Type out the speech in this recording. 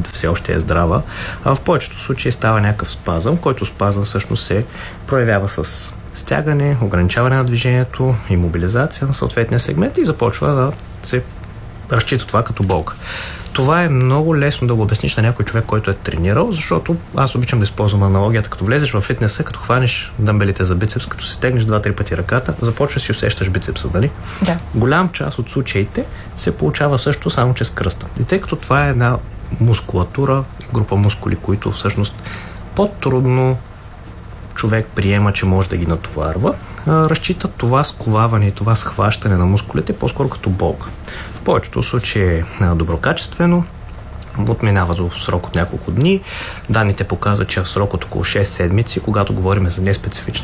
все още е здрава, а в повечето случаи става някакъв спазъм, който спазъм всъщност се проявява с стягане, ограничаване на движението, имобилизация на съответния сегмент и започва да се разчита това като болка. Това е много лесно да го обясниш на някой човек, който е тренирал, защото аз обичам да използвам аналогията, като влезеш в фитнеса, като хванеш дъмбелите за бицепс, като се стегнеш 2-3 пъти ръката, започваш да си усещаш бицепса, нали? Да. Голям част от случаите се получава също само чрез кръста. И тъй като това е една мускулатура, група мускули, които всъщност по-трудно човек приема, че може да ги натоварва, разчита това сковаване и това схващане на мускулите по-скоро като болка. В повечето случаи е доброкачествено, отминава до срок от няколко дни. Данните показват, че в срок от около 6 седмици, когато говорим за неспецифична